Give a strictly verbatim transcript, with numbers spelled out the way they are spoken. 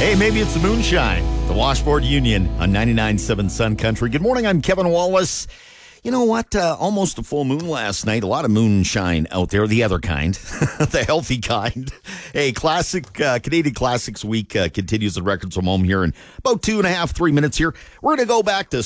Hey, maybe it's the moonshine. The Washboard Union on ninety-nine point seven Sun Country. Good morning, I'm Kevin Wallace. You know what? Uh, almost a full moon last night. A lot of moonshine out there. The other kind. The healthy kind. Hey, classic uh, Canadian Classics Week uh, continues the Records from Home here in about two and a half, three minutes here. We're going to go back to